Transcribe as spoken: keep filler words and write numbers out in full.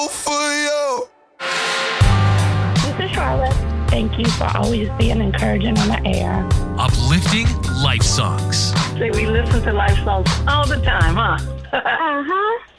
For you. This is Charlotte. Thank you for always being encouraging on the air. Uplifting life songs. Say we listen to life songs all the time, huh? Uh-huh.